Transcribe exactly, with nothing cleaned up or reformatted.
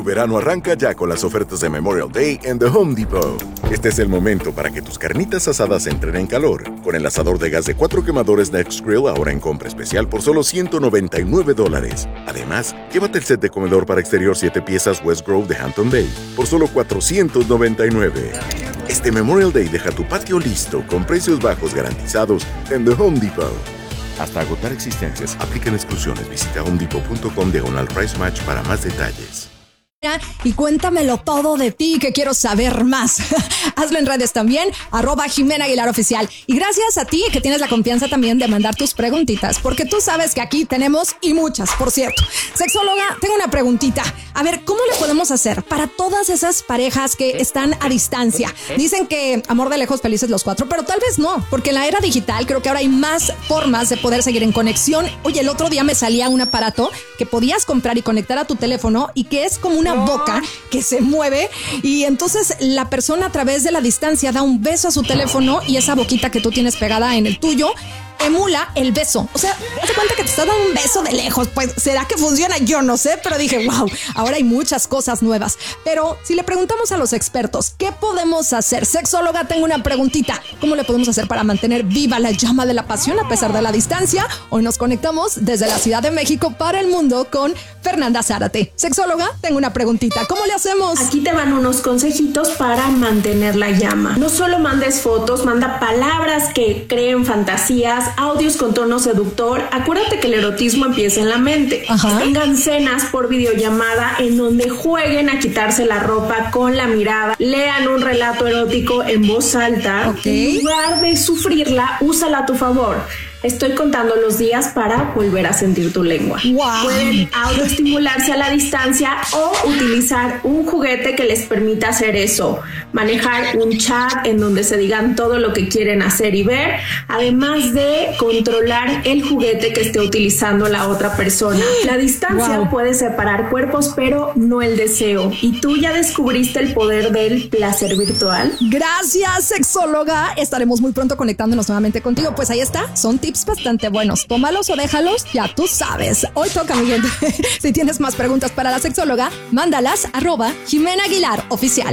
Tu verano arranca ya con las ofertas de Memorial Day en The Home Depot. Este es el momento para que tus carnitas asadas entren en calor. Con el asador de gas de cuatro quemadores Next Grill ahora en compra especial por solo ciento noventa y nueve dólares. Además, llévate el set de comedor para exterior siete piezas West Grove de Hampton Bay por solo cuatrocientos noventa y nueve. Este Memorial Day deja tu patio listo con precios bajos garantizados en The Home Depot. Hasta agotar existencias. Aplican exclusiones. Visita homedepot punto com diagonal price match para más detalles. Y cuéntamelo todo de ti, que quiero saber más. Hazlo en redes también, arroba Jimena Aguilar Oficial. Y gracias a ti que tienes la confianza también de mandar tus preguntitas, porque tú sabes que aquí tenemos y muchas, por cierto. Sexóloga, tengo una preguntita. A ver, ¿cómo le podemos hacer para todas esas parejas que están a distancia? Dicen que amor de lejos, felices los cuatro, pero tal vez no, porque en la era digital creo que ahora hay más formas de poder seguir en conexión. Oye, el otro día me salía un aparato que podías comprar y conectar a tu teléfono y que es como una boca que se mueve y entonces la persona a través de la distancia da un beso a su teléfono y esa boquita que tú tienes pegada en el tuyo emula el beso. O sea, te cuenta que te está dando un beso de lejos. Pues, ¿será que funciona? Yo no sé, pero dije, wow, ahora hay muchas cosas nuevas. Pero si le preguntamos a los expertos, ¿qué podemos hacer? Sexóloga, tengo una preguntita. ¿Cómo le podemos hacer para mantener viva la llama de la pasión a pesar de la distancia? Hoy nos conectamos desde la Ciudad de México para el mundo con Fernanda Zárate. Sexóloga, tengo una preguntita. ¿Cómo le hacemos? Aquí te van unos consejitos para mantener la llama. No solo mandes fotos, manda palabras que creen fantasías, audios con tono seductor. Acuérdate que el erotismo empieza en la mente. Ajá. Tengan cenas por videollamada en donde jueguen a quitarse la ropa con la mirada. Lean un relato erótico en voz alta. Okay. En lugar de sufrirla, úsala a tu favor. Estoy contando los días para volver a sentir tu lengua. Wow. Pueden autoestimularse a la distancia o utilizar un juguete que les permita hacer eso. Manejar un chat en donde se digan todo lo que quieren hacer y ver, además de controlar el juguete que esté utilizando la otra persona. La distancia wow. puede separar cuerpos, pero no el deseo. ¿Y tú ya descubriste el poder del placer virtual? Gracias, sexóloga. Estaremos muy pronto conectándonos nuevamente contigo. Pues ahí está, son tips bastante buenos. Tómalos o déjalos, ya tú sabes. Hoy toca, mi gente. Si tienes más preguntas para la sexóloga, mándalas arroba Jimena Aguilar Oficial.